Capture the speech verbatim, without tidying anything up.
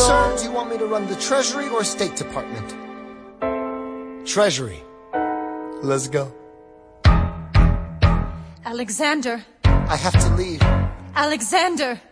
Sir, do you want me to run the Treasury or State Department? Treasury. Let's go. Alexander. I have to leave. Alexander.